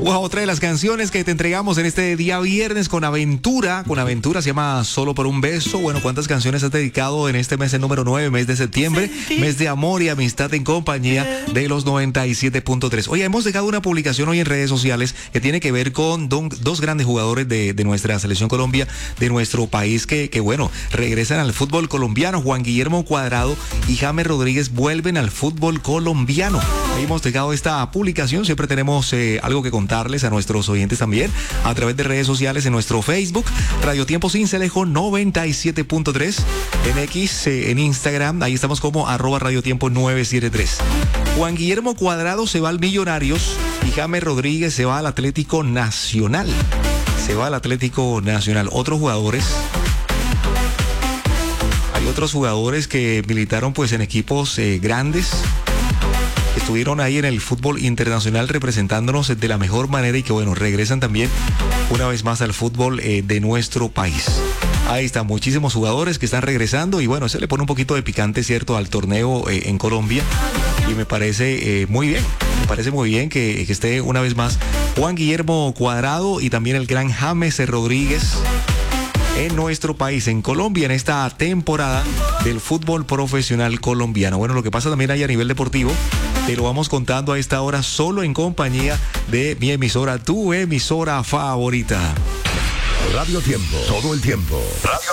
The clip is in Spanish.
Wow, otra de las canciones que te entregamos en este día viernes con Aventura. Con Aventura se llama Solo por un beso. Bueno, ¿cuántas canciones has dedicado en este mes, el número 9, mes de septiembre? Mes de amor y amistad en compañía de los 97.3. Oye, hemos dejado una publicación hoy en redes sociales que tiene que ver con dos grandes jugadores de nuestra selección Colombia, de nuestro país, que bueno, regresan al fútbol colombiano. Juan Guillermo Cuadrado y James Rodríguez vuelven al fútbol colombiano. Ahí hemos dejado esta publicación. Siempre tenemos algo que contarles a nuestros oyentes también a través de redes sociales, en nuestro Facebook, Radio Tiempo Sincelejo 97.3, en X, en Instagram, ahí estamos como @radiotiempo 973. Juan Guillermo Cuadrado se va al Millonarios y James Rodríguez se va al Atlético Nacional. Otros jugadores. Hay otros jugadores que militaron pues en equipos grandes. Estuvieron ahí en el fútbol internacional representándonos de la mejor manera y que bueno, regresan también una vez más al fútbol de nuestro país. Ahí están muchísimos jugadores que están regresando y bueno, se le pone un poquito de picante, ¿cierto?, al torneo en Colombia y me parece muy bien que esté una vez más Juan Guillermo Cuadrado y también el gran James Rodríguez en nuestro país, en Colombia, en esta temporada del fútbol profesional colombiano. Bueno, lo que pasa también ahí a nivel deportivo, te lo vamos contando a esta hora solo en compañía de mi emisora, tu emisora favorita. Radio Tiempo, todo el tiempo. Radio